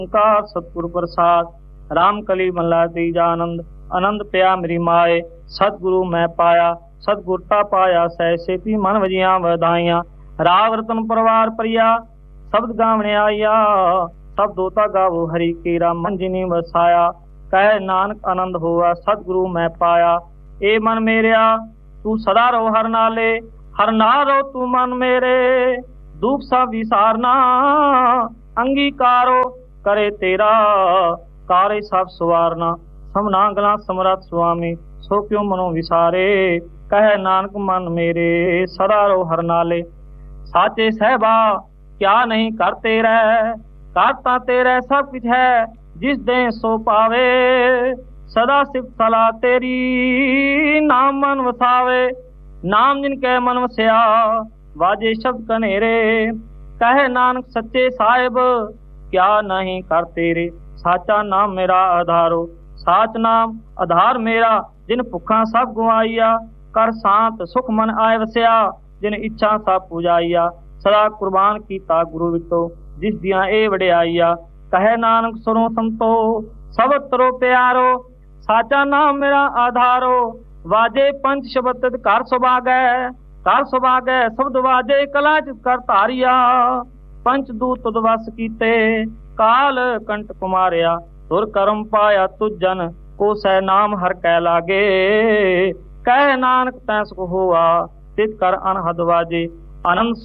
ओंकार सतगुरु प्रसाद राम कली मल्ला तीजा आनंद आनंद पिया मेरी माए सतगुरु मैं पाया सतगुरता पाया सह सेती मन वजिया वधाइया राव रतन परवार परिया शब्द गावने आया सब दोता गावो हरि केरा मन जिनी वसाया कह नानक आनंद होआ सतगुरु मैं पाया ए मन मेरिया तू सदा रो हर नारो तू मन मेरे दुख सा विसारना अंगीकारो करे तेरा कारे सब सवारना समनांगला समरथ स्वामी सो क्यों मनो विसारे कह नानक मन मेरे सदा रो हर नाले साचे सहबा क्या नहीं करते रह करता तेरे सब कुछ है जिस दे सो पावे सदा सिर्फ सलाह तेरी नाम मन वसावे नाम जिनके मन वसया वाजे शब्द कनेरे कहे नानक सच्चे साहिब क्या नहीं करते रे साचा नाम मेरा आधारो साच नाम आधार मेरा जिन भुखा सब गुआइया कर शांत सुख मन आए वसया जिन इच्छा सब पुजाइया सदा कुर्बान कीता गुरु वितो जिस दियां ए वड्याइया कहे नानक सुनो संतो सब तरो प्यारो साचा नाम मेरा आधारो वाजे पंच शब्द कर सुभागै शब्द वाजे कला चित कर धारिया पंच दूत तुद वस कीते काल कंट कुमारिया तुर करम पाया तुझ जन को सह नाम हर कै लागे कह नानक तैं सुख हुआ तित कर अनहद वाजे आनंद